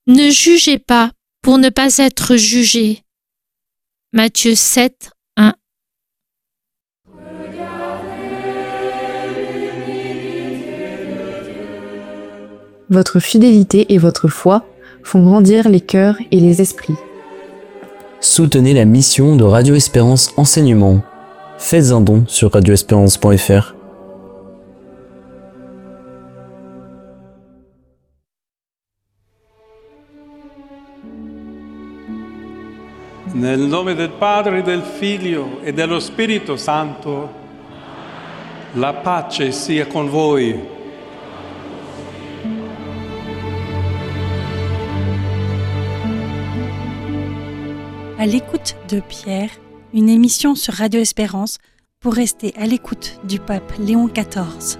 Ne jugez pas pour ne pas être jugés. Matthieu 7, 1. Votre fidélité et votre foi font grandir les cœurs et les esprits. Soutenez la mission de Radio Espérance Enseignement. Faites un don sur radioespérance.fr. Nel nome del Padre, del Figlio e dello Spirito Santo, la pace sia con voi. À l'écoute de Pierre, une émission sur Radio Espérance pour rester à l'écoute du pape Léon XIV.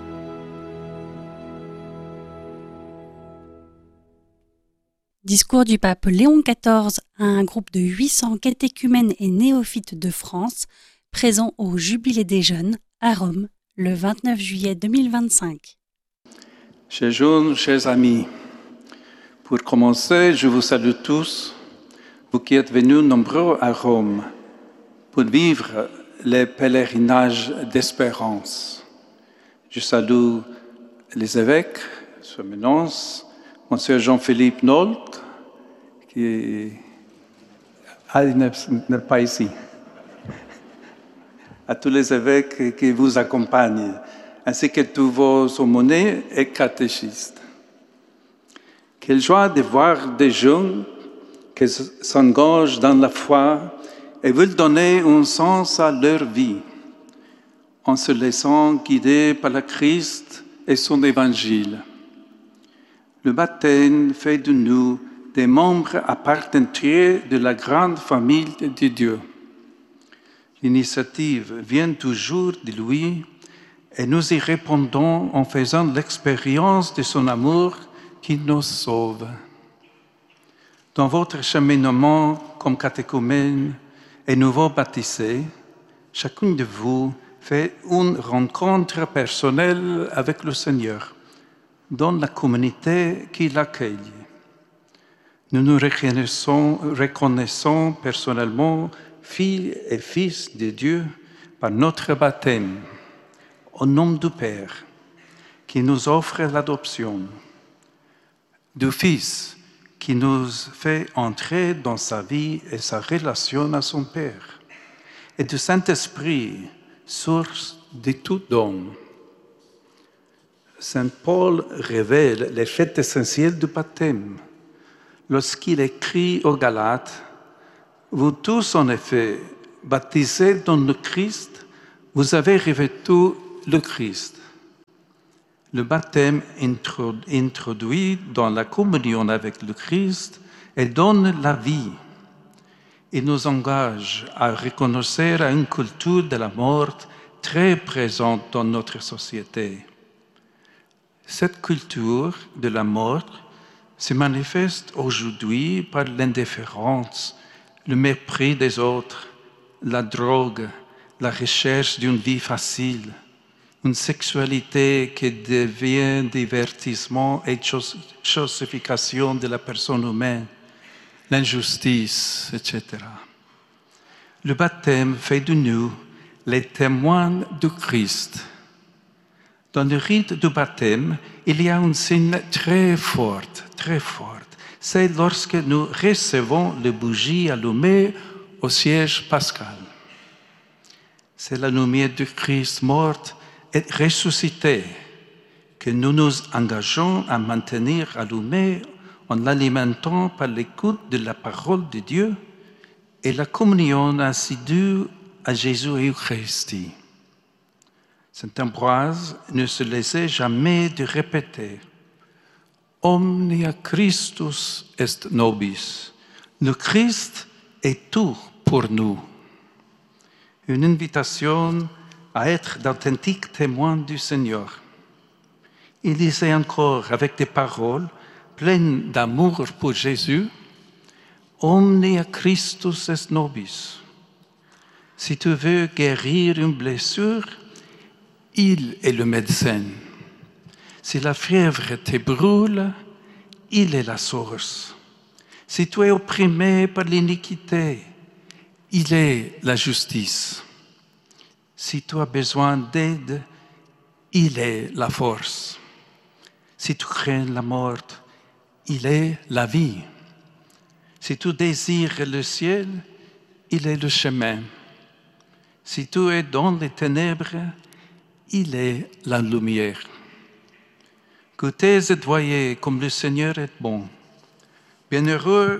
Discours du pape Léon XIV à un groupe de 800 catéchumènes et néophytes de France, présents au Jubilé des Jeunes à Rome le 29 juillet 2025. Chers jeunes, chers amis, pour commencer, je vous salue tous, vous qui êtes venus nombreux à Rome pour vivre les pèlerinages d'espérance. Je salue les évêques, Son Éminence, Monsieur Jean-Philippe Nolte, qui n'est pas ici, à tous les évêques qui vous accompagnent, ainsi que tous vos aumôniers et catéchistes. Quelle joie de voir des jeunes qui s'engagent dans la foi et veulent donner un sens à leur vie, en se laissant guider par le Christ et son évangile. Le baptême fait de nous des membres à part entière de la grande famille de Dieu. L'initiative vient toujours de lui et nous y répondons en faisant l'expérience de son amour qui nous sauve. Dans votre cheminement comme catéchumène et nouveau baptisé, chacun de vous fait une rencontre personnelle avec le Seigneur dans la communauté qui l'accueille. Nous nous reconnaissons personnellement filles et fils de Dieu par notre baptême, au nom du Père, qui nous offre l'adoption, du Fils, qui nous fait entrer dans sa vie et sa relation à son Père, et du Saint-Esprit, source de tout don. Saint Paul révèle les faits essentiels du baptême lorsqu'il écrit aux Galates « Vous tous, en effet, baptisés dans le Christ, vous avez revêtu le Christ. » Le baptême introduit dans la communion avec le Christ et donne la vie. Il nous engage à reconnaître une culture de la mort très présente dans notre société. Cette culture de la mort se manifeste aujourd'hui par l'indifférence, le mépris des autres, la drogue, la recherche d'une vie facile, une sexualité qui devient divertissement et chosification de la personne humaine, l'injustice, etc. Le baptême fait de nous les témoins du Christ. Dans le rite du baptême, il y a une scène très forte. C'est lorsque nous recevons les bougies allumées au siège pascal. C'est la lumière du Christ mort et ressuscité que nous nous engageons à maintenir allumée en l'alimentant par l'écoute de la parole de Dieu et la communion assidue à Jésus Eucharistie. Saint Ambroise ne se laissait jamais de répéter « Omnia Christus est nobis ». Le Christ est tout pour nous. Une invitation à être d'authentiques témoins du Seigneur. Il disait encore avec des paroles pleines d'amour pour Jésus « Omnia Christus est nobis ». Si tu veux guérir une blessure, il est le médecin. Si la fièvre te brûle, il est la source. Si tu es opprimé par l'iniquité, il est la justice. Si tu as besoin d'aide, il est la force. Si tu crains la mort, il est la vie. Si tu désires le ciel, il est le chemin. Si tu es dans les ténèbres, il est la lumière. Goûtez et voyez comme le Seigneur est bon. Bienheureux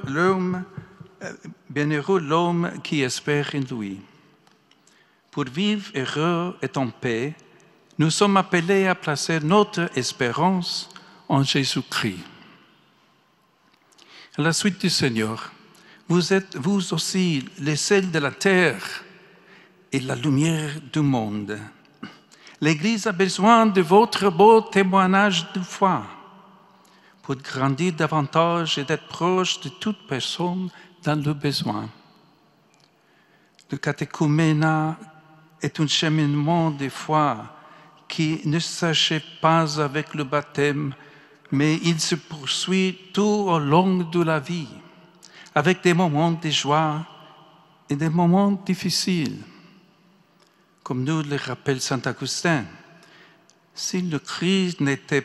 l'homme qui espère en lui. Pour vivre heureux et en paix, nous sommes appelés à placer notre espérance en Jésus-Christ. À la suite du Seigneur, vous êtes vous aussi les sels de la terre et la lumière du monde. L'Église a besoin de votre beau témoignage de foi pour grandir davantage et d'être proche de toute personne dans le besoin. Le catéchuménat est un cheminement de foi qui ne s'achève pas avec le baptême, mais il se poursuit tout au long de la vie, avec des moments de joie et des moments difficiles. Comme nous le rappelle saint Augustin, si le Christ n'était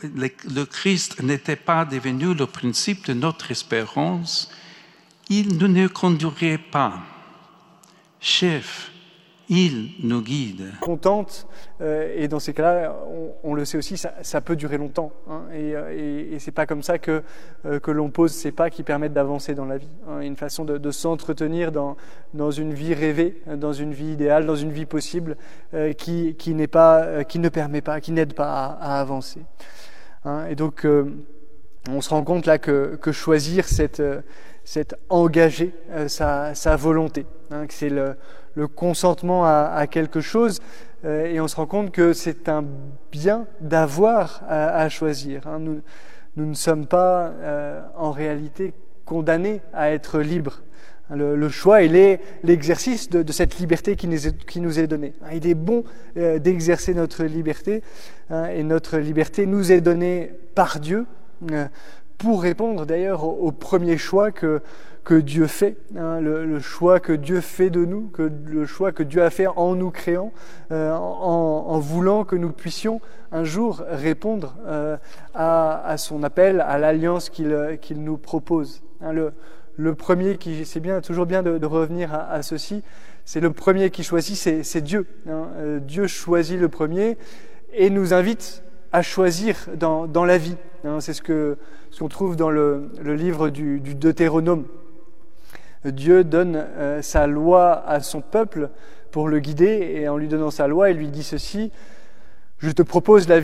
pas devenu le principe de notre espérance, il ne nous conduirait pas. Chef, il nous guide. Contente, et dans ces cas-là, on le sait aussi, ça peut durer longtemps. Hein, et c'est pas comme ça que l'on pose ces pas qui permettent d'avancer dans la vie. Hein, une façon de s'entretenir dans une vie rêvée, dans une vie idéale, dans une vie possible, qui n'aide pas à avancer. Hein, et donc, on se rend compte là que choisir c'est engager sa volonté, hein, que c'est le consentement à quelque chose, et on se rend compte que c'est un bien d'avoir à choisir. Hein. Nous ne sommes pas en réalité condamnés à être libres. Le choix, il est l'exercice de cette liberté qui nous est donnée. Il est bon d'exercer notre liberté, hein, et notre liberté nous est donnée par Dieu, pour répondre d'ailleurs au premier choix que Dieu fait, hein, le choix que Dieu fait de nous, le choix que Dieu a fait en nous créant, en voulant que nous puissions un jour répondre à son appel, à l'alliance qu'il nous propose. Hein, le premier c'est toujours bien de revenir à ceci, c'est le premier qui choisit, c'est Dieu. Hein, Dieu choisit le premier et nous invite à choisir dans la vie. Hein, c'est ce qu'on trouve dans le livre du Deutéronome. Dieu donne sa loi à son peuple pour le guider, et en lui donnant sa loi, il lui dit ceci: « Je te propose la vie